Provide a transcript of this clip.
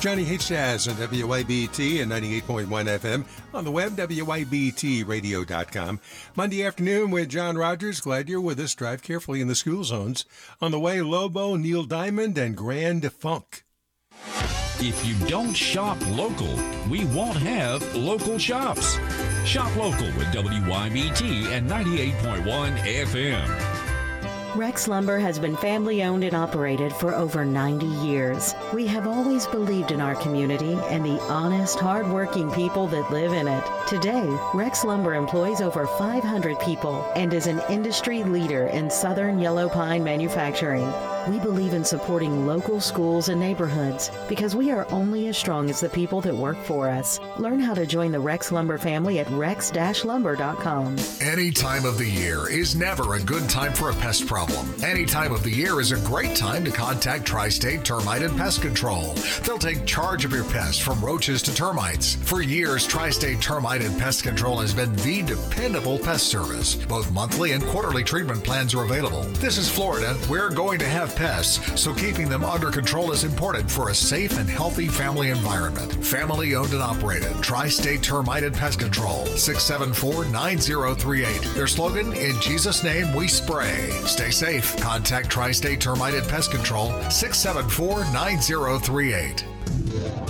Johnny H. Jazz on WYBT and 98.1 FM. On the web, WYBTradio.com. Monday afternoon with John Rogers. Glad you're with us. Drive carefully in the school zones. On the way, Lobo, Neil Diamond, and Grand Funk. If you don't shop local, we won't have local shops. Shop local with WYBT and 98.1 FM. Rex Lumber has been family-owned and operated for over 90 years. We have always believed in our community and the honest, hard-working people that live in it. Today, Rex Lumber employs over 500 people and is an industry leader in southern yellow pine manufacturing. We believe in supporting local schools and neighborhoods because we are only as strong as the people that work for us. Learn how to join the Rex Lumber family at rex-lumber.com. Any time of the year is never a good time for a pest problem. Any time of the year is a great time to contact Tri-State Termite and Pest Control. They'll take charge of your pest from roaches to termites. For years, Tri-State Termite and Pest Control has been the dependable pest service. Both monthly and quarterly treatment plans are available. This is Florida. We're going to have pests, so keeping them under control is important for a safe and healthy family environment. Family owned and operated. Tri-State Termite and Pest Control. 674-9038. Their slogan, in Jesus' name we spray. Stay safe. Contact Tri-State Termite and Pest Control. 674-9038.